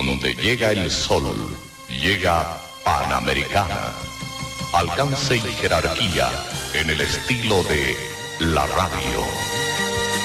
Donde llega el sol, llega Panamericana. Alcance y jerarquía en el estilo de la radio.